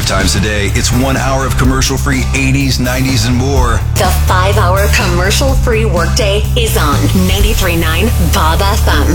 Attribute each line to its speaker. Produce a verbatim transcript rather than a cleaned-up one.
Speaker 1: Five times a day, it's one hour of commercial-free eighties, nineties, and more.
Speaker 2: The five-hour commercial-free workday is on ninety-three point nine Bob F M.